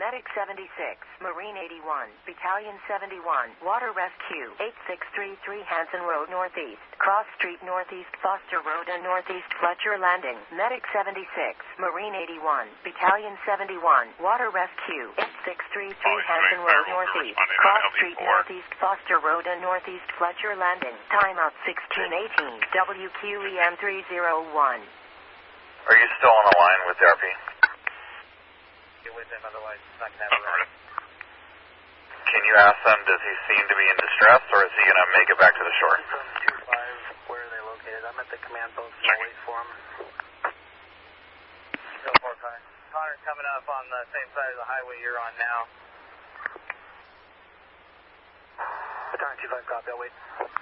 Medic 76, Marine 81, Battalion 71, Water Rescue, 8633 Hanson Road Northeast, Cross Street Northeast, Foster Road and Northeast Fletcher Landing. Medic 76, Marine 81, Battalion 71, Water Rescue, 8633 Hanson Road Northeast, Cross Street Northeast, Foster Road and Northeast Fletcher Landing. Timeout 1618, WQEM 301. Are you still on the line with RP? With him, otherwise it's not going to have a Can you ask them, does he seem to be in distress, or is he going to make it back to the shore? 725, where are they located? I'm at the command post, so I'll wait for him. Go for it, Connor. Connor's coming up on the same side of the highway you're on now. Battalion 25, copy, I'll wait.